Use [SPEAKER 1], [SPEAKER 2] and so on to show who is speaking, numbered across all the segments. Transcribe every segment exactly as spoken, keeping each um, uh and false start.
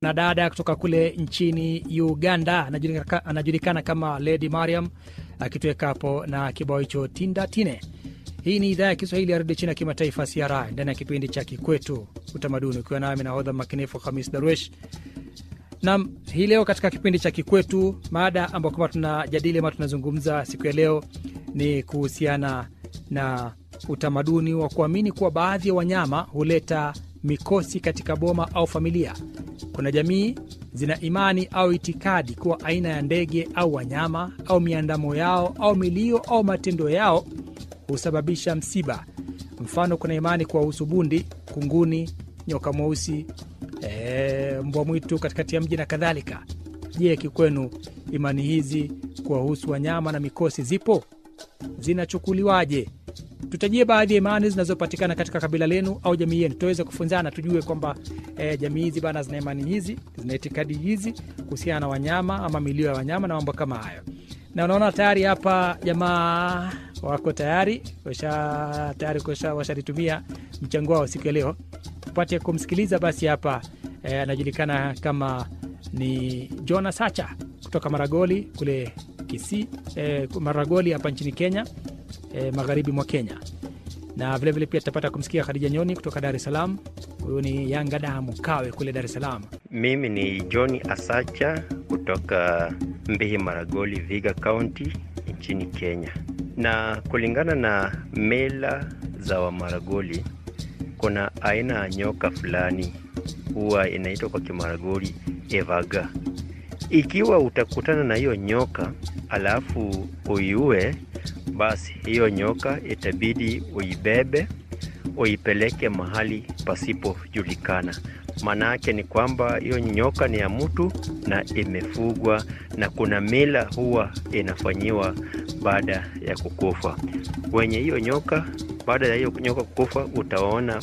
[SPEAKER 1] Na dada kutoka kule nchini Uganda anajulikana, anajulikana kama Lady Mariam akituweka hapo na kibao hicho Tinda Tine. Hii ni idhaa ya Kiswahili ya Radio China Kimataifa C R I ndani ya kipindi cha Kikwetu Utamaduni, ukiwa nami nahodha makinifu Khamis Darwesh. Na hii leo katika kipindi cha Kikwetu, mada ambayo kama tunajadili ama tunazungumza siku ya leo ni kuhusiana na utamaduni wa kuamini kuwa baadhi ya wanyama huleta mikosi katika boma au familia. Kuna jamii zina imani au itikadi kuwa aina ya ndege au wanyama au miandamo yao au milio au matendo yao husababisha msiba. Mfano, kuna imani kuwa usubundi, kunguni, nyoka mweusi, e, mbwa mwitu katikati ya mji na kadhalika. Je, kikwenu imani hizi kuwahusu wanyama na mikosi zipo? Zinachukuliwaje? Tutajie baadhi ya imani zinazopatikana katika kabila lenu au jamii yenu. Tuweze kufunzana, tujue kwamba e, jamii hizi bana zina imani hizi, zina itikadi hizi kuhusiana na wanyama ama milio ya wanyama na mambo kama hayo. Na unaona tayari hapa jamaa wako tayari, washa tayari kusha washaritumia mchango wao siku ya leo. Tupate kumsikiliza basi hapa. E, anajulikana kama ni Jonas Sacha kutoka Maragoli kule Kisii, e, Maragoli hapa nchini Kenya, e, magharibi mwa Kenya. Na vile vile pia tutapata kumsikia Khadija Nyoni kutoka Dar es Salaam. Huyu ni Yanga Damu Kawe kule Dar es Salaam.
[SPEAKER 2] Mimi ni John Asacha kutoka Mbihi Maragoli, Viga County nchini Kenya. Na kulingana na mila za wa Maragoli, kuna aina ya nyoka fulani huwa inaitwa kwa Kimaragoli Evaga. Ikiwa utakutana na hiyo nyoka alafu uiue, basi hiyo nyoka itabidi uibebe uipeleke mahali pasipojulikana. Maana yake ni kwamba hiyo nyoka ni ya mtu na imefugwa, na kuna mila huwa inafanyiwa baada ya kukufa. Wenye hiyo nyoka, baada ya hiyo nyoka kukufa, utaona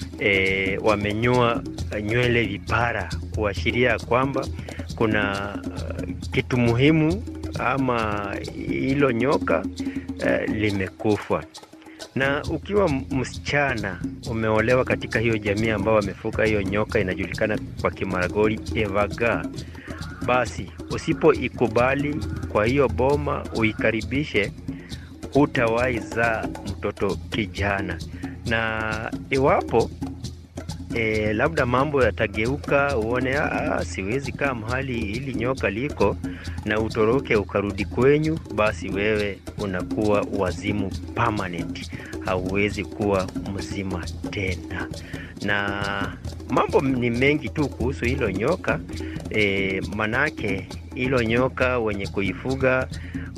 [SPEAKER 2] e, wamenyoa nywele vipara kuashiria kwamba kuna uh, kitu muhimu ama hilo nyoka uh, limekufa. Na ukiwa msichana umeolewa katika hiyo jamii ambao wamefuka hiyo nyoka inajulikana kwa Kimaragoli Evaga, basi usipo ikubali kwa hiyo boma uikaribishe, hutawahi zaa mtoto kijana. Na iwapo E, labda mambo yatageuka, uone ah, siwezi kaa mahali hili nyoka liko, na utoroke ukarudi kwenyu, basi wewe unakuwa wazimu permanent, hauwezi kuwa mzima tena. Na mambo ni mengi tu kuhusu hilo nyoka. E, manake hilo nyoka wenye kuifuga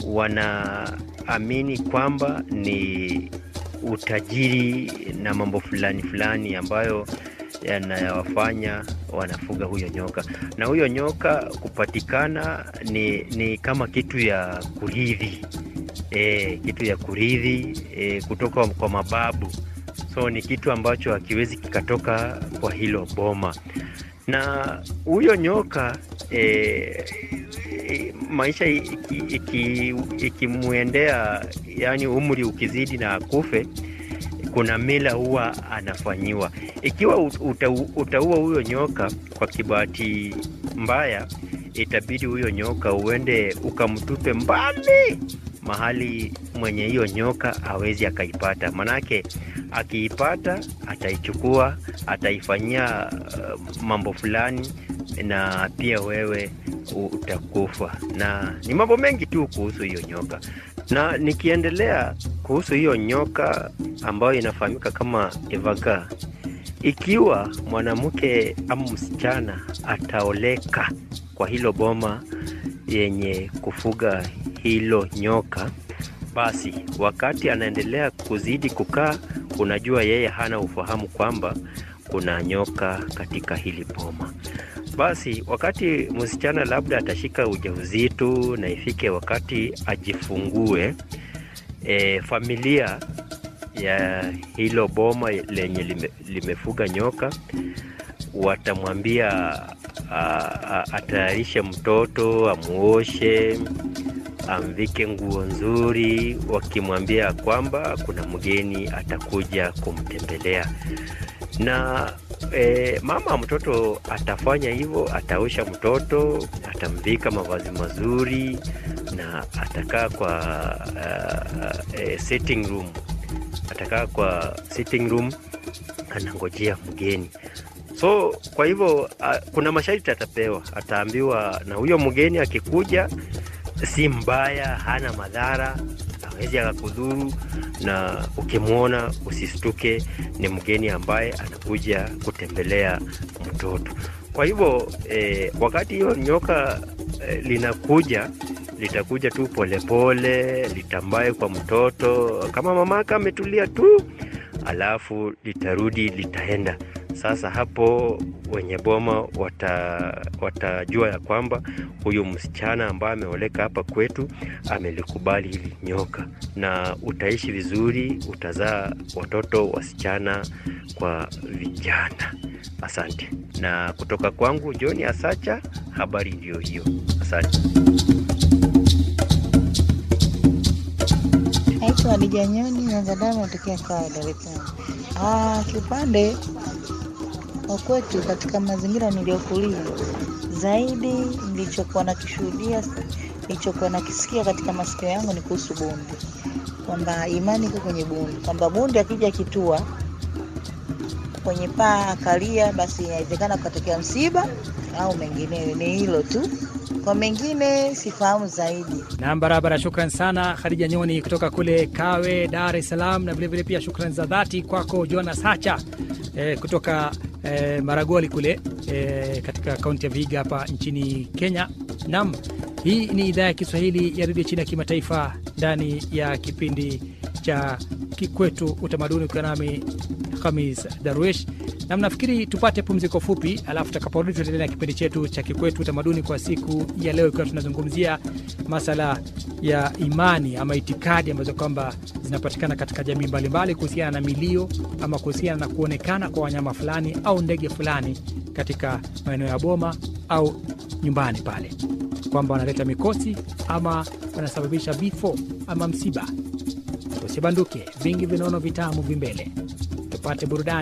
[SPEAKER 2] wanaamini kwamba ni utajiri na mambo fulani fulani ambayo yanayowafanya wanafuga huyo nyoka. Na huyo nyoka kupatikana ni, ni kama kitu ya kurithi, e, kitu ya kurithi e, kutoka kwa mababu. So ni kitu ambacho hakiwezi kikatoka kwa hilo boma. Na huyo nyoka e, e, maisha ikimuendea iki, iki yani umri ukizidi na akufe, kuna mila huwa anafanyiwa. Ikiwa uta, utaua huyo nyoka kwa kibahati mbaya, itabidi huyo nyoka uende ukamtupe mbali mahali mwenye hiyo nyoka hawezi akaipata. Manake akiipata ataichukua, ataifanyia uh, mambo fulani, na pia wewe utakufa. Na ni mambo mengi tu kuhusu hiyo nyoka. Na nikiendelea kuhusu hiyo nyoka ambayo inafahamika kama Evaga, ikiwa mwanamke ama msichana ataoleka kwa hilo boma yenye kufuga hilo nyoka, basi wakati anaendelea kuzidi kukaa, unajua yeye hana ufahamu kwamba kuna nyoka katika hili boma. Basi wakati msichana labda atashika ujauzito na ifike wakati ajifungue, e, familia ya hilo boma lenye lime, limefuga nyoka watamwambia atayarishe mtoto, amuoshe, amvike nguo nzuri, wakimwambia kwamba kuna mgeni atakuja kumtembelea. Na e, mama mtoto atafanya hivyo, ataosha mtoto, atamvika mavazi mazuri na atakaa kwa uh, uh, sitting room. Atakaa kwa sitting room anangojea mgeni. So kwa hivyo uh, kuna masharti atapewa, ataambiwa na huyo mgeni akikuja si mbaya, hana madhara, hawezi akakudhuru, na ukimwona usistuke, ni mgeni ambaye anakuja kutembelea mtoto. Kwa hivyo eh, wakati hiyo nyoka eh, linakuja, litakuja tu polepole, litambaye kwa mtoto kama mamaka ametulia tu, alafu litarudi, litaenda. Sasa hapo wenye boma wata, watajua ya kwamba huyu msichana ambaye ameoleka hapa kwetu amelikubali hili nyoka, na utaishi vizuri, utazaa watoto wasichana kwa vijana. Asante. Na kutoka kwangu John Asacha, habari ndio hiyo. Asante.
[SPEAKER 3] Naitwa Hadija Nyoni, Nyangadamu, natokea Kawe, Dar es Salaam. Ah, kipande kwa kwetu katika mazingira niliyokulia, zaidi nilichokuwa nakishuhudia, nilichokuwa nakisikia katika masikio yangu ni kuhusu bundi. Kwamba imani iko kwenye bundi. Kwamba bundi akija kitua kwenye paa akalia, basi inawezekana kutokea msiba au mengineyo. Ni hilo tu. Kwa mengine sifahamu zaidi.
[SPEAKER 1] Na barabara, shukran sana Hadija Nyoni kutoka kule Kawe, Dar es Salaam, na vile vile pia shukran za dhati kwako John Asacha eh, kutoka eh, Maragoli kule eh, katika kaunti ya Vihiga hapa nchini Kenya. Naam, hii ni idhaa ya Kiswahili ya redio China kimataifa ndani ya kipindi cha Kikwetu Utamaduni, kwa nami Khamis Darwish. Na mnafikiri tupate pumziko fupi, alafu tutakaporudi tutaendelea na kipindi chetu cha Kikwetu Utamaduni kwa siku ya leo, ikiwa tunazungumzia masala ya imani ama itikadi ambazo kwamba zinapatikana katika jamii mbalimbali kuhusiana na milio ama kuhusiana na kuonekana kwa wanyama fulani au ndege fulani katika maeneo ya boma au nyumbani pale, kwamba wanaleta mikosi ama wanasababisha vifo ama msiba. Usibanduke, vingi vinono vitamu vimbele. Tupate burudani.